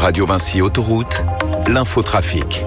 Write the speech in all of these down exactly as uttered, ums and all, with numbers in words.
Radio Vinci Autoroute, l'infotrafic.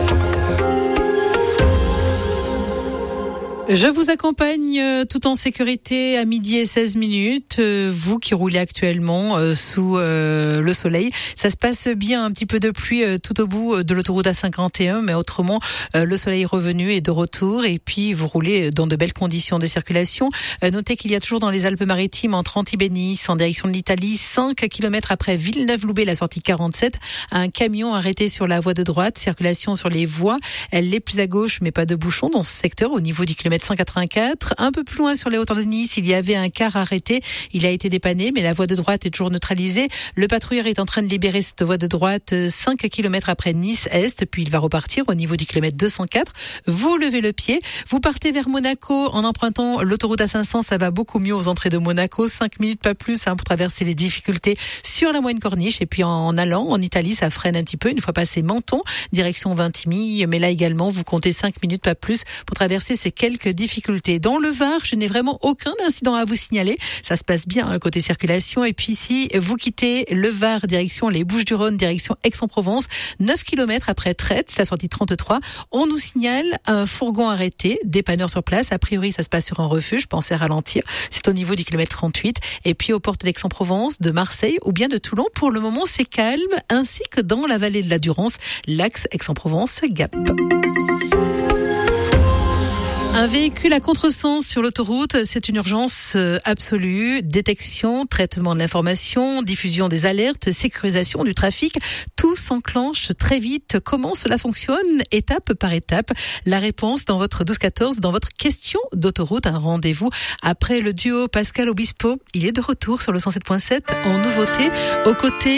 Je vous accompagne euh, tout en sécurité à midi et seize minutes. Euh, vous qui roulez actuellement euh, sous euh, le soleil, ça se passe bien. Un petit peu de pluie euh, tout au bout de l'autoroute A cinquante et un, mais autrement, euh, le soleil est revenu et de retour. Et puis, vous roulez dans de belles conditions de circulation. Euh, notez qu'il y a toujours dans les Alpes-Maritimes, entre Antibes et Nice, en direction de l'Italie, cinq kilomètres après Villeneuve-Loubet, la sortie quarante-sept, un camion arrêté sur la voie de droite. Circulation sur les voies, elle est plus à gauche, mais pas de bouchon dans ce secteur au niveau du kilomètre cent quatre-vingt-quatre. Un peu plus loin sur les hauteurs de Nice, il y avait un car arrêté. Il a été dépanné, mais la voie de droite est toujours neutralisée. Le patrouilleur est en train de libérer cette voie de droite cinq kilomètres après Nice-Est, puis il va repartir au niveau du kilomètre deux cent quatre. Vous levez le pied, vous partez vers Monaco en empruntant l'autoroute A cinq cents. Ça va beaucoup mieux aux entrées de Monaco. cinq minutes, pas plus, hein, pour traverser les difficultés sur la moyenne corniche. Et puis en allant en Italie, ça freine un petit peu. Une fois passé Menton, direction Vintimille. Mais là également, vous comptez cinq minutes, pas plus, pour traverser ces quelques difficultés. Dans le Var, je n'ai vraiment aucun incident à vous signaler. Ça se passe bien hein, côté circulation. Et puis si vous quittez le Var, direction les Bouches-du-Rhône, direction Aix-en-Provence, neuf kilomètres après Traite, la sortie trente-trois, on nous signale un fourgon arrêté, dépanneur sur place. A priori, ça se passe sur un refuge, pensez à ralentir. C'est au niveau du kilomètre trente-huit. Et puis aux portes d'Aix-en-Provence, de Marseille ou bien de Toulon, pour le moment, c'est calme, ainsi que dans la vallée de la Durance, l'axe Aix-en-Provence-Gap. Un véhicule à contresens sur l'autoroute, c'est une urgence absolue. Détection, traitement de l'information, diffusion des alertes, sécurisation du trafic. Tout s'enclenche très vite. Comment cela fonctionne, étape par étape? La réponse dans votre douze quatorze, dans votre question d'autoroute. Un rendez-vous après le duo Pascal Obispo. Il est de retour sur le cent sept point sept en nouveauté, aux côtés